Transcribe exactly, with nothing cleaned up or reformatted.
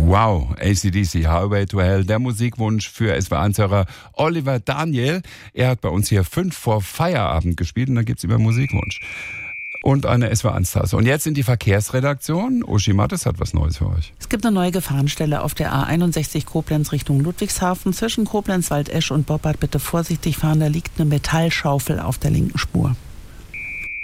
Wow, A C D C, Highway to Hell, der Musikwunsch für S W eins-Hörer Oliver Daniel. Er hat bei uns hier fünf vor Feierabend gespielt und da gibt's immer Musikwunsch. Und eine S W eins-Tasse. Und jetzt in die Verkehrsredaktion. Uschi Mattes hat was Neues für euch. Es gibt eine neue Gefahrenstelle auf der A einundsechzig Koblenz Richtung Ludwigshafen. Zwischen Koblenz, Waldesch und Boppard bitte vorsichtig fahren. Da liegt eine Metallschaufel auf der linken Spur.